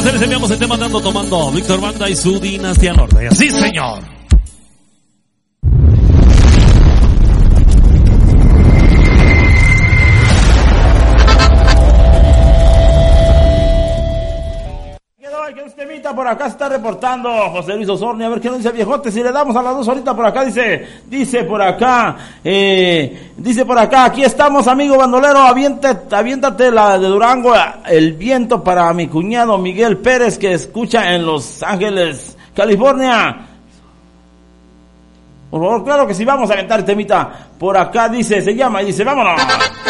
Nosotros les enviamos el tema Andando Tomando, Víctor Banda y su Dinastía Norte. ¡Sí, señor! Que un temita por acá se está reportando José Luis Osorni, a ver qué nos dice viejote, si le damos a las 2 ahorita por acá, dice por acá, aquí estamos amigo bandolero, aviéntate la de Durango, El Viento para mi cuñado Miguel Pérez que escucha en Los Ángeles, California. Por favor, claro que sí, vamos a aventar el temita por acá, se llama y dice, vámonos.